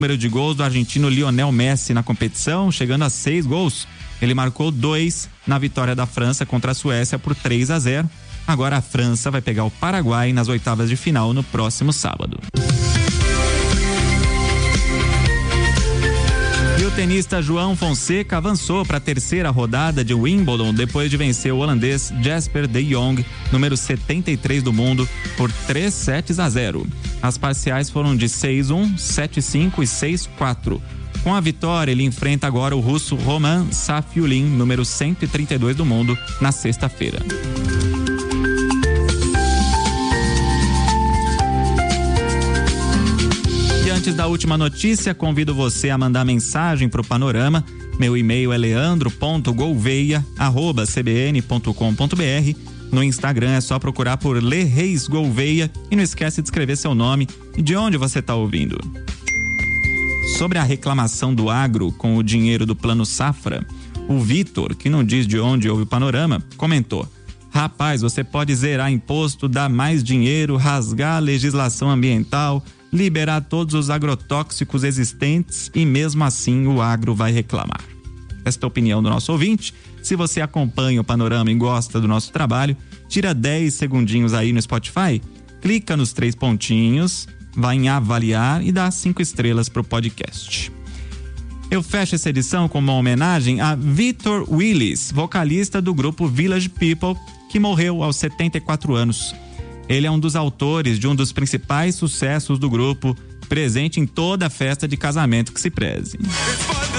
Número de gols do argentino Lionel Messi na competição, chegando a 6 gols. Ele marcou 2 na vitória da França contra a Suécia por 3-0. Agora a França vai pegar o Paraguai nas oitavas de final no próximo sábado. E o tenista João Fonseca avançou para a terceira rodada de Wimbledon depois de vencer o holandês Jesper de Jong, número 73 do mundo, por 3-0. As parciais foram de 6-1, 7-5 e 6-4. Com a vitória, ele enfrenta agora o russo Roman Safiullin, número 132 do mundo, na sexta-feira. Antes da última notícia, convido você a mandar mensagem para o Panorama. Meu e-mail é leandro.gouveia@cbn.com.br. No Instagram é só procurar por Le Reis Gouveia e não esquece de escrever seu nome e de onde você está ouvindo. Sobre a reclamação do agro com o dinheiro do Plano Safra, o Vitor, que não diz de onde ouve o Panorama, comentou: rapaz, você pode zerar imposto, dar mais dinheiro, rasgar a legislação ambiental, liberar todos os agrotóxicos existentes e mesmo assim o agro vai reclamar. Esta é a opinião do nosso ouvinte. Se você acompanha o Panorama e gosta do nosso trabalho, tira 10 segundinhos aí no Spotify, clica nos 3 pontinhos, vai em avaliar e dá 5 estrelas pro podcast. Eu fecho essa edição com uma homenagem a Victor Willis, vocalista do grupo Village People, que morreu aos 74 anos. Ele é um dos autores de um dos principais sucessos do grupo, presente em toda festa de casamento que se preze.